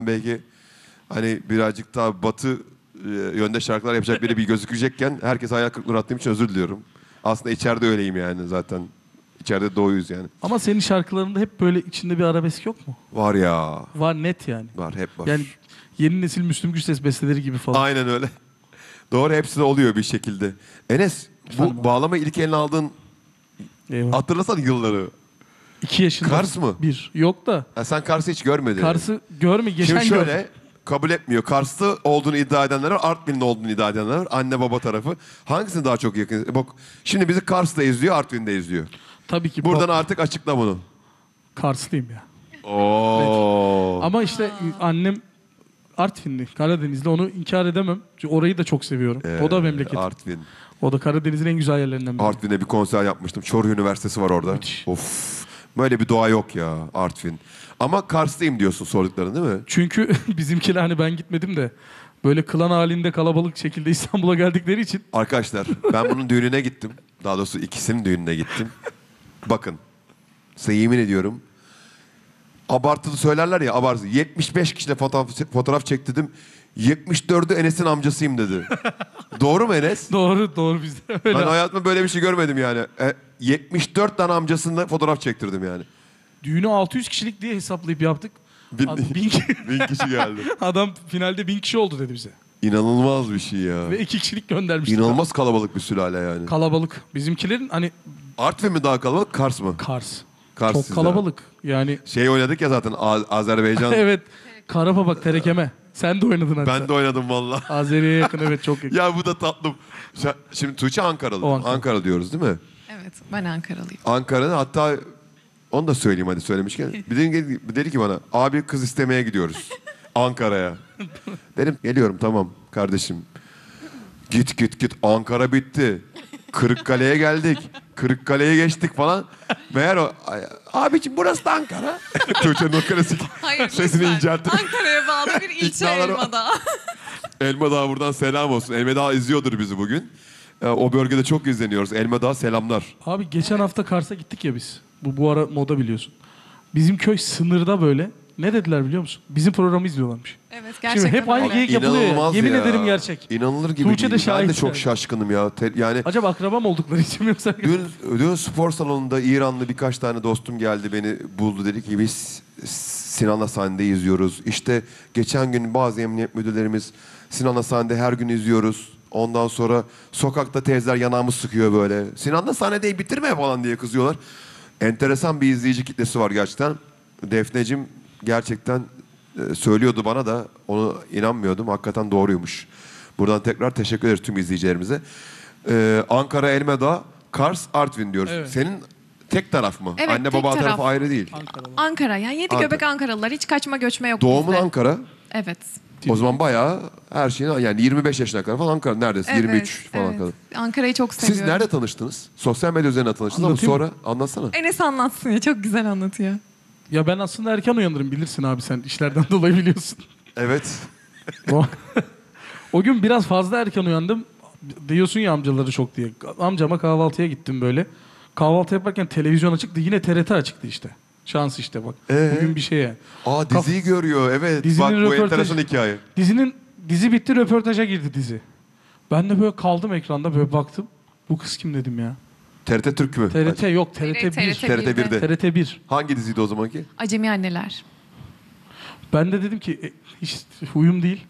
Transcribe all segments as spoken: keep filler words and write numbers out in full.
belki hani birazcık daha batı e, yönde şarkılar yapacak biri bir gözükecekken herkes hayal kırıklığına uğrattığım için özür diliyorum. Aslında içeride öyleyim yani zaten. İçeride doğuyuz yani. Ama senin şarkılarında hep böyle içinde bir arabesk yok mu? Var ya. Var net yani. Var hep var. Yani yeni nesil Müslüm Gürses besteleri gibi falan. Aynen öyle. Doğru, hepsi de oluyor bir şekilde. Enes, Efendim bu abi? bağlamayı ilk eline aldığın, Eyvah. hatırlasana yılları. İki yaşında. Kars mı? Bir. Yok da. Ha, sen Kars'ı hiç görmedin. Kars'ı görme. Geçen Şimdi şöyle, gördüm. kabul etmiyor. Kars'ta olduğunu iddia edenler var, Artvin'de olduğunu iddia edenler var. Anne baba tarafı. Hangisini daha çok yakın? Bak, şimdi bizi Kars'ta izliyor, Artvin'de izliyor. Tabii ki. Buradan Buradan artık açıkla bunu. Karslıyım ya. Oo. Ama işte annem Artvinli, Karadenizli. Onu inkar edemem. Çünkü orayı da çok seviyorum. Ee, O da memleket. Artvin. O da Karadeniz'in en güzel yerlerinden biri. Artvin'de bir konser yapmıştım. Çoruh Üniversitesi var orada. Müthiş. Of. Böyle bir doğa yok ya Artvin. Ama Kars'tayım diyorsun sordukların değil mi? Çünkü bizimkiler hani ben gitmedim de böyle klan halinde kalabalık şekilde İstanbul'a geldikleri için Arkadaşlar ben bunun düğününe gittim. Daha doğrusu ikisinin düğününe gittim. Bakın. Size yemin ediyorum. Abartılı söylerler ya, abartılı. yetmiş beş kişiyle fotoğraf, fotoğraf çektirdim. yetmiş dördü Enes'in amcasıyım dedi. Doğru mu Enes? doğru doğru bizde öyle. Ben hayatımda böyle bir şey görmedim yani. E, yetmiş dört tane amcasıyla fotoğraf çektirdim yani. Düğünü altı yüz kişilik diye hesaplayıp yaptık. Bin, Ad- bin ki- bin kişi geldi. Adam finalde bin kişi oldu dedi bize. İnanılmaz bir şey ya. Ve iki kişilik göndermiştik. İnanılmaz kalabalık bir sülale yani. Kalabalık. Bizimkilerin hani Artvin mi daha kalabalık, Kars mı? Kars. Kars Çok sizde. kalabalık. Yani Şey oynadık ya zaten, A- Azerbaycan. evet. Karababak terekeme. Sen de oynadın hatta. Ben de oynadım valla. Azeri'ye yakın evet çok yakın. Ya bu da tatlım. Şa- Şimdi Tuğçe Ankaralı. O Ankara. Ankara diyoruz değil mi? Evet, ben Ankaralıyım. Ankara'da, hatta onu da söyleyeyim hadi söylemişken. Bir dedi, bir dedi ki bana, abi kız istemeye gidiyoruz Ankara'ya. Dedim geliyorum tamam kardeşim. Git git git, Ankara bitti. Kırıkkale'ye geldik. Kırıkkale'ye geçtik falan. Meğer o, "Ay, abiciğim burası da Ankara." Tuğçe'nin o klasik Hayır, sesini lütfen. incelttim. Ankara'ya bağlı bir ilçe İknalar- Elmadağ. Elma Dağı buradan selam olsun. Elma Dağı izliyordur bizi bugün. Ee, o bölgede çok izleniyoruz. Elma Dağı selamlar. Abi geçen hafta Kars'a gittik ya biz. Bu bu ara moda biliyorsun. Bizim köy sınırda böyle. Ne dediler biliyor musun? Bizim programı izliyorlarmış. Evet, gerçekten Şimdi hep aynı öyle. geyik yapılıyor ya. İnanılmaz Yemin ya. ederim gerçek. İnanılır gibi Tuğçe de değil. Ben de şahit çok yani. şaşkınım ya. Te- yani Acaba akraba mı oldukları için mi yoksa? dün, dün spor salonunda İranlı birkaç tane dostum geldi, beni buldu. Dedi ki biz Sinan'la sahnede izliyoruz. İşte geçen gün bazı emniyet müdürlerimiz Sinan'la sahnede her gün izliyoruz. Ondan sonra sokakta teyzeler yanağımı sıkıyor böyle. Sinan'la sahnedeyi bitirme falan diye kızıyorlar. Enteresan bir izleyici kitlesi var gerçekten. Defneciğim gerçekten e, söylüyordu bana da, onu inanmıyordum. Hakikaten doğruymuş. Buradan tekrar teşekkür ederiz tüm izleyicilerimize. Ee, Ankara, Elmadağ, Kars, Artvin diyoruz. Evet. Senin tek taraf mı? Evet, Anne tek baba taraf. tarafı ayrı değil. Ankara'da. Ankara, yani yedi Ankara. göbek Ankaralılar. Hiç kaçma göçme yok Doğumun bizde. Ankara. Evet. O zaman bayağı her şeyin, yani yirmi beş yaşına kadar falan Ankara. Neredeyse Evet, yirmi üç falan evet. kadar. Ankara'yı çok seviyorum. Siz nerede tanıştınız? Sosyal medya üzerinden tanıştınız ama Anlatayım sonra anlatsana. Enes anlatsın ya, çok güzel anlatıyor. Ya ben aslında erken uyanırım bilirsin abi, sen işlerden dolayı biliyorsun. Evet. o, o gün biraz fazla erken uyandım. Diyorsun ya amcaları çok diye. Amcama kahvaltıya gittim böyle. Kahvaltı yaparken televizyon açıktı. Yine T R T açıktı işte. Şans işte bak. Ee? Bugün bir şey yani. Aa, diziyi görüyor. Evet. Dizinin Bak bu röportajı- enteresan hikaye. Dizinin dizi bitti, röportaja girdi dizi. Ben de böyle kaldım ekranda, böyle baktım. Bu kız kim dedim ya. T R T Türk mü? T R T yok, T R T bir. T R T T R T birde. T R T bir. Hangi diziydi o zamanki? Acemi Anneler. Ben de dedim ki e, hiç huyum değil.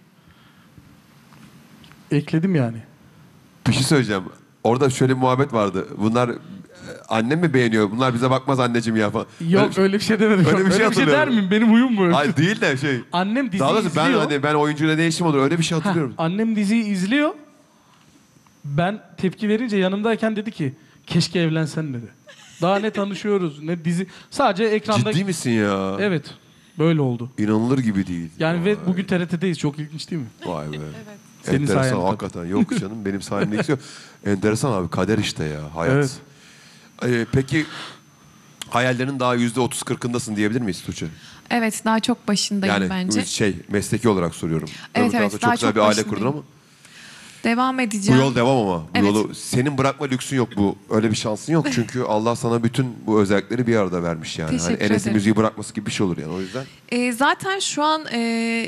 Ekledim yani. Bir şey söyleyeceğim. Orada şöyle bir muhabbet vardı. Bunlar e, annem mi beğeniyor? Bunlar bize bakmaz anneciğim ya falan. Yok Öyle- öyle bir şey demedim. öyle bir şey der hatırlıyorum. miyim? Benim huyum mu öyle? Hayır değil de şey. Annem diziyi Daha doğrusu ben izliyor. hani ben oyuncuyla ne işim olur, öyle bir şey Heh, hatırlıyorum. annem diziyi izliyor. Ben tepki verince yanımdayken dedi ki keşke evlensen dedi. Daha ne tanışıyoruz ne dizi. Sadece ekranda... Ciddi misin ya? Evet. Böyle oldu. İnanılır gibi değil. Yani ve bugün T R T'deyiz. Çok ilginç değil mi? Vay be. Evet. Senin Enteresan sayende hakikaten. Yok canım, benim sayemde ilgisi yok. Enteresan abi, kader işte ya, hayat. Evet. Ee, peki hayallerin daha yüzde otuz kırkındasın diyebilir miyiz Tuğçe? Evet, daha çok başındayım Yani bence. şey, mesleki olarak soruyorum. Evet, Öbür tarafta evet, daha çok güzel çok bir aile başındayım. kurdun ama Devam bu edeceğim. yol devam ama. Bu Evet. yolu, senin bırakma lüksün yok, bu. Öyle bir şansın yok çünkü Allah sana bütün bu özellikleri bir arada vermiş yani. Hani Teşekkür Enes'in ederim. müziği bırakması gibi bir şey olur yani, o yüzden. Ee, zaten şu an... E,